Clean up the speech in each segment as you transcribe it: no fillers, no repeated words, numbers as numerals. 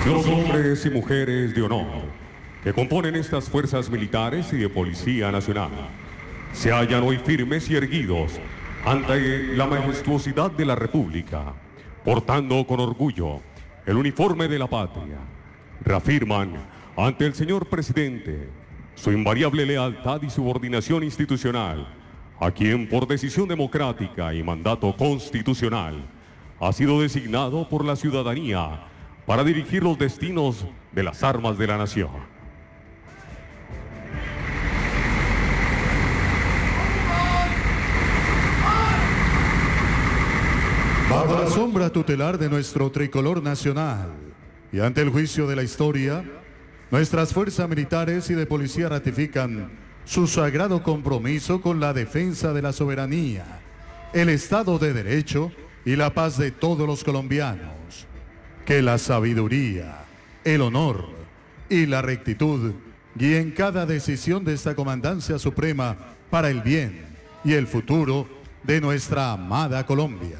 Los hombres y mujeres de honor que componen estas fuerzas militares y de Policía Nacional se hallan hoy firmes y erguidos ante la majestuosidad de la República, portando con orgullo el uniforme de la patria. Reafirman ante el señor presidente su invariable lealtad y subordinación institucional, a quien por decisión democrática y mandato constitucional ha sido designado por la ciudadanía para dirigir los destinos de las armas de la nación. Bajo la sombra tutelar de nuestro tricolor nacional y ante el juicio de la historia, nuestras fuerzas militares y de policía ratifican su sagrado compromiso con la defensa de la soberanía, el Estado de Derecho y la paz de todos los colombianos. Que la sabiduría, el honor y la rectitud guíen cada decisión de esta Comandancia Suprema para el bien y el futuro de nuestra amada Colombia.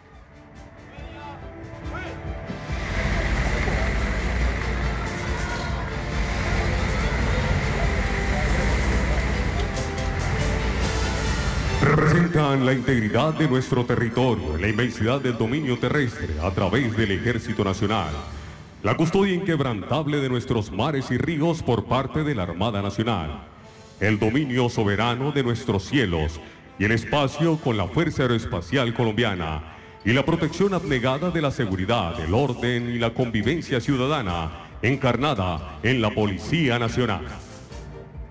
Representan la integridad de nuestro territorio, la inmensidad del dominio terrestre a través del Ejército Nacional, la custodia inquebrantable de nuestros mares y ríos por parte de la Armada Nacional, el dominio soberano de nuestros cielos y el espacio con la Fuerza Aeroespacial Colombiana y la protección abnegada de la seguridad, el orden y la convivencia ciudadana encarnada en la Policía Nacional.